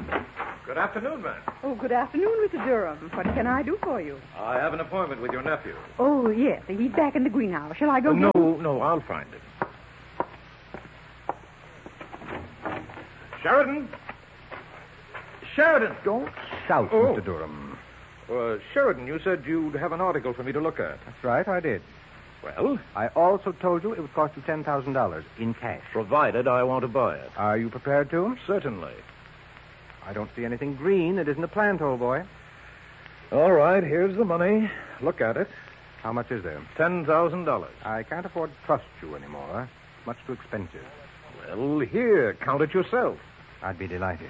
Good afternoon, ma'am. Oh, good afternoon, Mr. Durham. What can I do for you? I have an appointment with your nephew. Oh, yes. He's back in the greenhouse. Shall I go get him? No, I'll find him. Sheridan? Sheridan! Don't shout, Oh. Mr. Durham. Sheridan, you said you'd have an article for me to look at. That's right, I did. Well? I also told you it would cost you $10,000 in cash. Provided I want to buy it. Are you prepared to? Certainly. I don't see anything green that isn't a plant, old boy. All right, here's the money. Look at it. How much is there? $10,000. I can't afford to trust you anymore. Much too expensive. Well, here, count it yourself. I'd be delighted.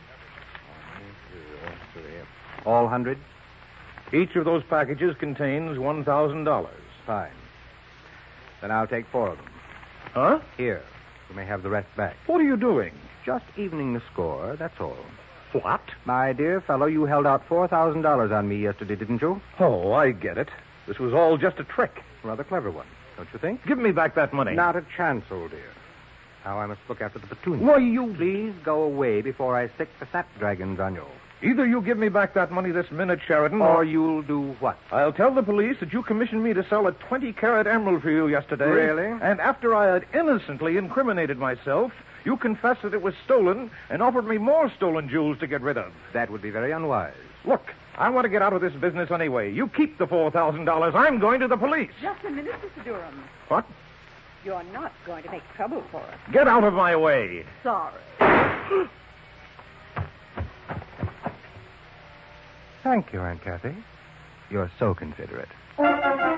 All hundreds? Each of those packages contains $1,000. Fine. Then I'll take 4 of them. Huh? Here. You may have the rest back. What are you doing? Just evening the score, that's all. What? My dear fellow, you held out $4,000 on me yesterday, didn't you? Oh, I get it. This was all just a trick. Rather clever one, don't you think? Give me back that money. Not a chance, old dear. Now I must look after the petunia. Why, you... Please go away before I stick the snapdragons on you. Either you give me back that money this minute, Sheridan, Or you'll do what? I'll tell the police that you commissioned me to sell a 20-carat emerald for you yesterday. Really? And after I had innocently incriminated myself, you confessed that it was stolen and offered me more stolen jewels to get rid of. That would be very unwise. Look, I want to get out of this business anyway. You keep the $4,000. I'm going to the police. Just a minute, Mr. Durham. What? You're not going to make trouble for us. Get out of my way. Sorry. Thank you, Aunt Kathy. You're so considerate.